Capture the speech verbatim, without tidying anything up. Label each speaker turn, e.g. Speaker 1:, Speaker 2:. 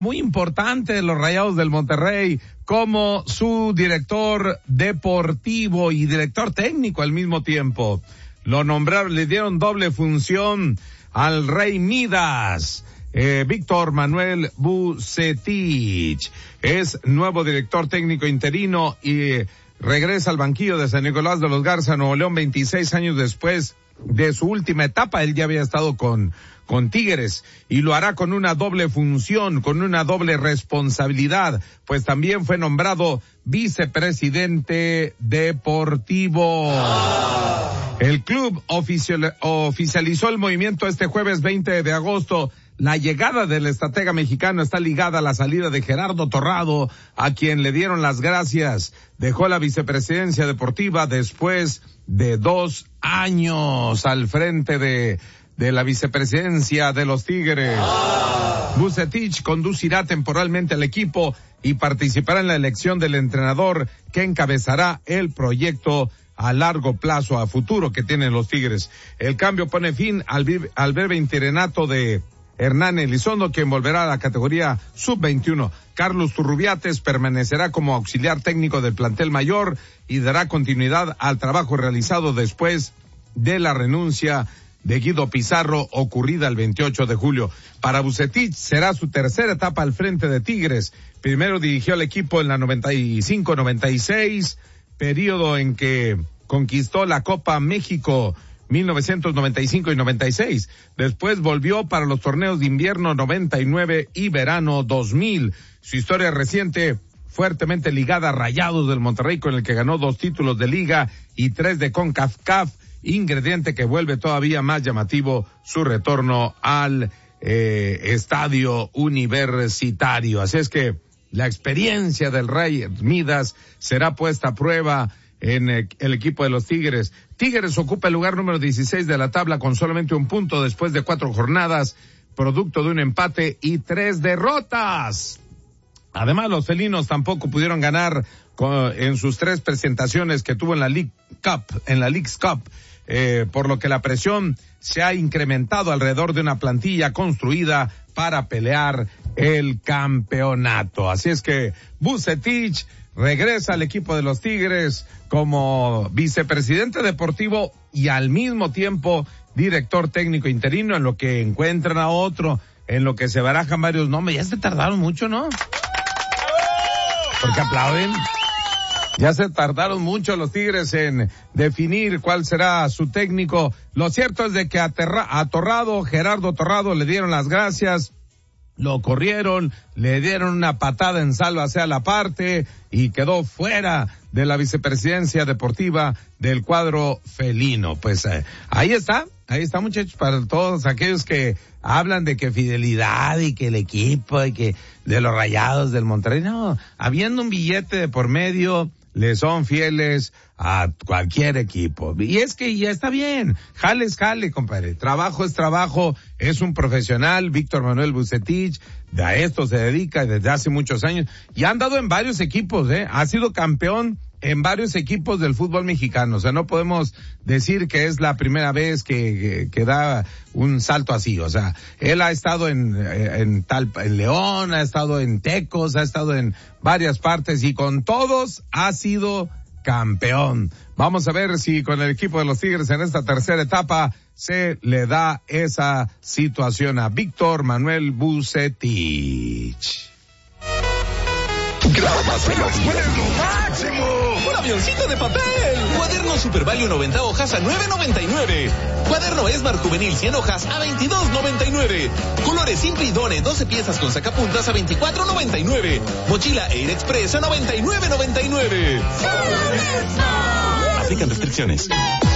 Speaker 1: muy importante de los Rayados del Monterrey como su director deportivo y director técnico al mismo tiempo. Lo nombraron, le dieron doble función al Rey Midas. Eh, Víctor Manuel Vucetich es nuevo director técnico interino y eh, regresa al banquillo de San Nicolás de los Garza, Nuevo León, veintiséis años después de su última etapa. Él ya había estado con con Tigres y lo hará con una doble función, con una doble responsabilidad, pues también fue nombrado vicepresidente deportivo. El club oficial, oficializó el movimiento este jueves veinte de agosto. La llegada del estratega mexicano está ligada a la salida de Gerardo Torrado, a quien le dieron las gracias. Dejó la vicepresidencia deportiva después de dos años al frente de de la vicepresidencia de los Tigres. Vucetich conducirá temporalmente al equipo y participará en la elección del entrenador que encabezará el proyecto a largo plazo, a futuro, que tienen los Tigres. El cambio pone fin al, al breve interinato de Hernán Elizondo, quien volverá a la categoría sub veintiuno. Carlos Turrubiates permanecerá como auxiliar técnico del plantel mayor y dará continuidad al trabajo realizado después de la renuncia de Guido Pizarro, ocurrida el veintiocho de julio. Para Vucetich será su tercera etapa al frente de Tigres. Primero dirigió al equipo en la noventa y cinco noventa y seis, periodo en que conquistó la Copa México mil novecientos noventa y cinco y noventa y seis. Después volvió para los torneos de invierno noventa y nueve y verano dos mil. Su historia reciente fuertemente ligada a Rayados del Monterrey, con el que ganó dos títulos de liga y tres de CONCACAF, ingrediente que vuelve todavía más llamativo su retorno al eh, estadio universitario. Así es que la experiencia del Rey Midas será puesta a prueba en eh, el equipo de los Tigres. Tigres ocupa el lugar número dieciséis de la tabla con solamente un punto después de cuatro jornadas, producto de un empate y tres derrotas. Además, los felinos tampoco pudieron ganar con, en sus tres presentaciones que tuvo en la League Cup, en la Leagues Cup. Eh, por lo que la presión se ha incrementado alrededor de una plantilla construida para pelear el campeonato. Así es que Vucetich regresa al equipo de los Tigres como vicepresidente deportivo y al mismo tiempo director técnico interino, en lo que encuentran a otro, en lo que se barajan varios nombres. Ya se tardaron mucho, ¿no? Porque aplauden. Ya se tardaron mucho los Tigres en definir cuál será su técnico. Lo cierto es de que a, Terra, a Torrado, Gerardo Torrado, le dieron las gracias, lo corrieron, le dieron una patada en salva hacia la parte y quedó fuera de la vicepresidencia deportiva del cuadro felino. Pues eh, ahí está, ahí está, muchachos, para todos aquellos que hablan de que fidelidad y que el equipo y que de los Rayados del Monterrey. No, habiendo un billete de por medio, le son fieles a cualquier equipo. Y es que ya está bien. Jale es jale, compadre. Trabajo es trabajo. Es un profesional. Víctor Manuel Vucetich, a esto se dedica desde hace muchos años. Y ha andado en varios equipos, ¿eh? Ha sido campeón en varios equipos del fútbol mexicano. O sea, no podemos decir que es la primera vez que, que, que da un salto así. O sea, él ha estado en, en tal, en León, ha estado en Tecos, ha estado en varias partes y con todos ha sido campeón. Vamos a ver si con el equipo de los Tigres en esta tercera etapa se le da esa situación a Víctor Manuel Vucetich.
Speaker 2: Gramas en los cuadernos máximo. Un avioncito de papel. Cuaderno Super Value noventa hojas a nueve noventa y nueve. Cuaderno Esmar Juvenil cien hojas a veintidós noventa y nueve. Colores Simple y Done doce piezas con sacapuntas a veinticuatro noventa y nueve. Mochila Air Express a noventa y nueve noventa y nueve. Aplican restricciones.